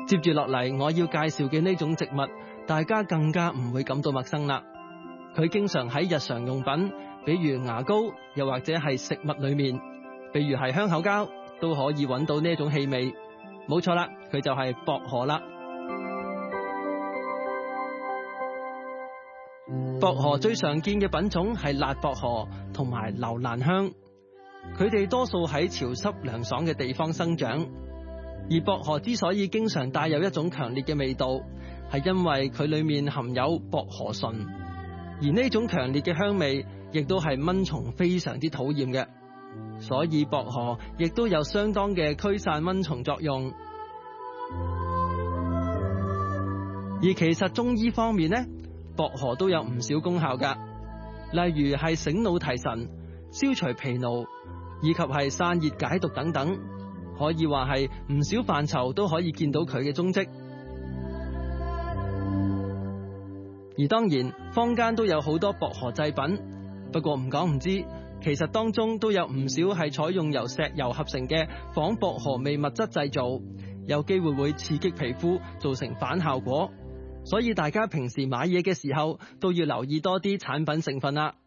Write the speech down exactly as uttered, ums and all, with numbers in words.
接住落嚟，我要介紹嘅呢種植物，大家更加唔會感到陌生啦。佢經常喺日常用品，比如牙膏，又或者係食物裏面，比如係香口膠，都可以揾到呢一種氣味。冇錯啦，佢就係薄荷啦。薄荷最常見嘅品種係辣薄荷同埋留蘭香，佢哋多數喺潮濕涼爽嘅地方生長。而薄荷之所以經常帶有一種強烈嘅味道，係因為佢裏面含有薄荷醇，而呢種強烈嘅香味亦都係蚊蟲非常之討厭嘅，所以薄荷亦都有相當嘅驅散蚊蟲作用。而其實中醫方面呢，薄荷都有唔少功效㗎，例如係醒腦提神、消除疲勞，以及係散熱解毒等等，可以話係唔少範疇都可以見到佢嘅蹤跡。而當然，坊間都有好多薄荷製品，不過唔講唔知，其實當中都有唔少係採用由石油合成嘅仿薄荷味物質製造，有機會會刺激皮膚，造成反效果。所以大家平時買嘢嘅時候都要留意多啲產品成分啦。